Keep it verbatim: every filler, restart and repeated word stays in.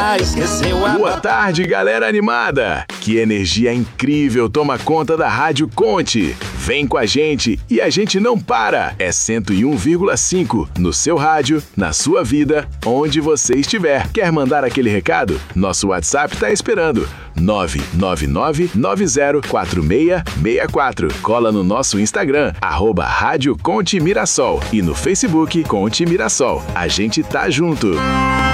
já esqueceu a... Boa tarde, galera animada! Que energia incrível toma conta da Rádio Conte. Vem com a gente e a gente não para. É cento e um vírgula cinco no seu rádio, na sua vida, onde você estiver. Quer mandar aquele recado? Nosso WhatsApp tá esperando. nove nove nove nove zero quatro seis seis quatro. Cola no nosso Instagram, arroba Rádio Conte Mirassol, e no Facebook Conte Mirassol. A gente tá junto.